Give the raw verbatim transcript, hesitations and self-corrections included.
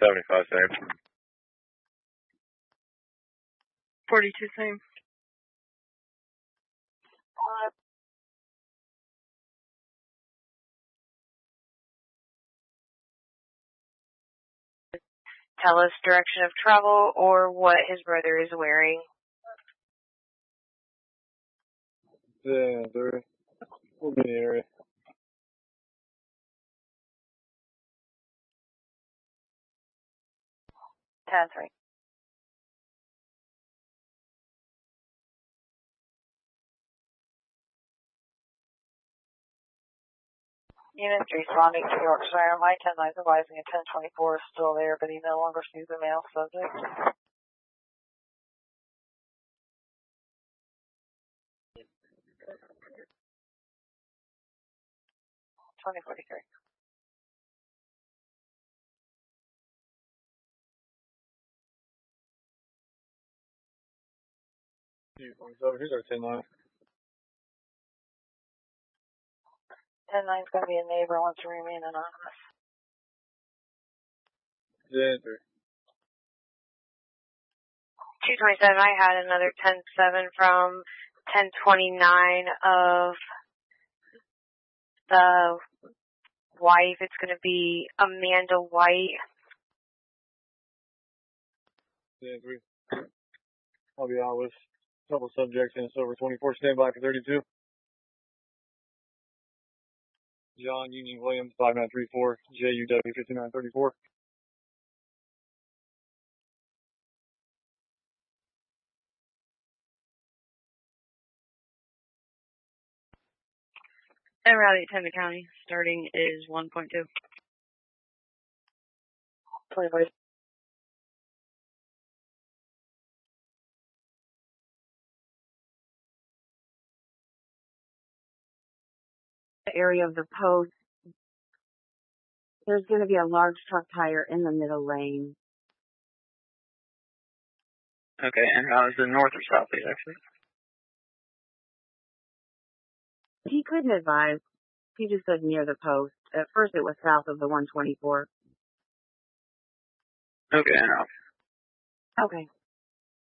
seventy-five, same. forty-two, same. Tell us direction of travel or what his brother is wearing. Yeah, there. We'll be in the area. ten three. Units responding to Yorkshire. My ten nine advising a ten twenty-four is still there, but he no longer sees the male subject. twenty forty-three. Here's our ten nine. ten nine's going to be a neighbor, wants to remain anonymous. Yeah, sir. two twenty-seven, I had another ten seven from ten twenty-nine of the wife. It's going to be Amanda White. Yeah, three. I'll be out with a couple subjects in Silver twenty-four. Stand by for thirty-two. John Union Williams, five nine three four, J U W fifty-nine thirty-four. And Rally at Tama County, starting is one point two. twenty forty. Area of the post, there's going to be a large truck tire in the middle lane. Okay, and how is the north or south actually? He couldn't advise. He just said near the post. At first it was south of the one twenty-four. Okay, and off. Okay.